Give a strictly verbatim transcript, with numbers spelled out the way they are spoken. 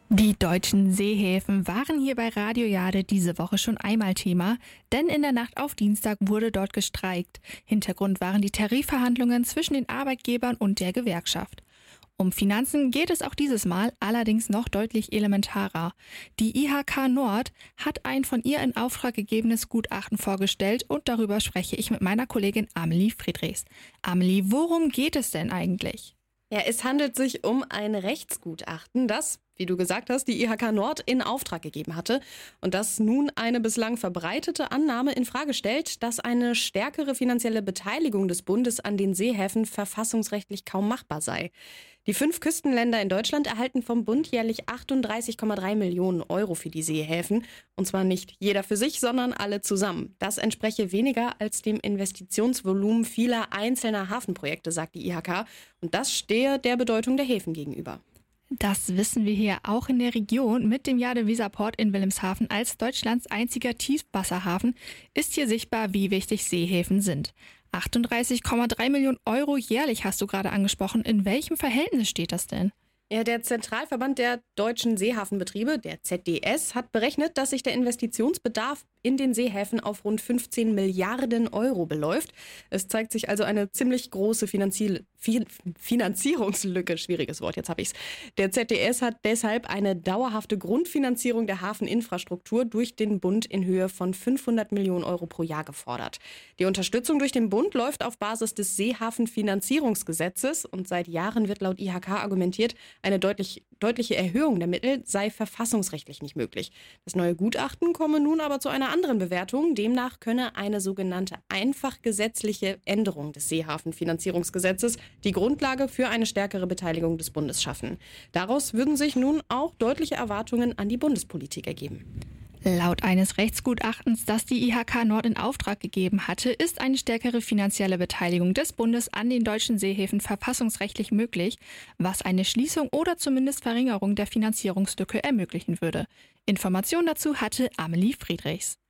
Die deutschen Seehäfen waren hier bei Radio Jade diese Woche schon einmal Thema, denn in der Nacht auf Dienstag wurde dort gestreikt. Hintergrund waren die Tarifverhandlungen zwischen den Arbeitgebern und der Gewerkschaft. Um Finanzen geht es auch dieses Mal, allerdings noch deutlich elementarer. Die I H K Nord hat ein von ihr in Auftrag gegebenes Gutachten vorgestellt und darüber spreche ich mit meiner Kollegin Amelie Friedrichs. Amelie, worum geht es denn eigentlich? Ja, es handelt sich um ein Rechtsgutachten, das, wie du gesagt hast, die I H K Nord in Auftrag gegeben hatte und das nun eine bislang verbreitete Annahme in Frage stellt, dass eine stärkere finanzielle Beteiligung des Bundes an den Seehäfen verfassungsrechtlich kaum machbar sei. Die fünf Küstenländer in Deutschland erhalten vom Bund jährlich achtunddreißig Komma drei Millionen Euro für die Seehäfen. Und zwar nicht jeder für sich, sondern alle zusammen. Das entspreche weniger als dem Investitionsvolumen vieler einzelner Hafenprojekte, sagt die I H K. Und das stehe der Bedeutung der Häfen gegenüber. Das wissen wir hier auch in der Region. Mit dem Jade-Weser-Port in Wilhelmshaven als Deutschlands einziger Tiefwasserhafen ist hier sichtbar, wie wichtig Seehäfen sind. achtunddreißig Komma drei Millionen Euro jährlich hast du gerade angesprochen. In welchem Verhältnis steht das denn? Ja, der Zentralverband der deutschen Seehafenbetriebe, der Z D S, hat berechnet, dass sich der Investitionsbedarf in den Seehäfen auf rund fünfzehn Milliarden Euro beläuft. Es zeigt sich also eine ziemlich große Finanzier- Finanzierungslücke. Schwieriges Wort, jetzt habe ich's. Der Z D S hat deshalb eine dauerhafte Grundfinanzierung der Hafeninfrastruktur durch den Bund in Höhe von fünfhundert Millionen Euro pro Jahr gefordert. Die Unterstützung durch den Bund läuft auf Basis des Seehafenfinanzierungsgesetzes und seit Jahren wird laut I H K argumentiert, eine deutlich, deutliche Erhöhung der Mittel sei verfassungsrechtlich nicht möglich. Das neue Gutachten komme nun aber zu einer anderen Bewertung. Demnach könne eine sogenannte einfach gesetzliche Änderung des Seehafenfinanzierungsgesetzes die Grundlage für eine stärkere Beteiligung des Bundes schaffen. Daraus würden sich nun auch deutliche Erwartungen an die Bundespolitik ergeben. Laut eines Rechtsgutachtens, das die I H K Nord in Auftrag gegeben hatte, ist eine stärkere finanzielle Beteiligung des Bundes an den deutschen Seehäfen verfassungsrechtlich möglich, was eine Schließung oder zumindest Verringerung der Finanzierungslücke ermöglichen würde. Informationen dazu hatte Amelie Friedrichs.